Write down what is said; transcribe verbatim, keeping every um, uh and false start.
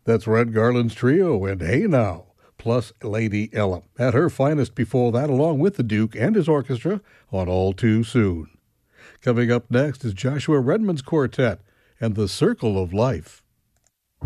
That's Red Garland's trio and Hey Now, plus Lady Ella at her finest before that, along with the Duke and his orchestra on All Too Soon. Coming up next is Joshua Redman's quartet and The Circle of Life.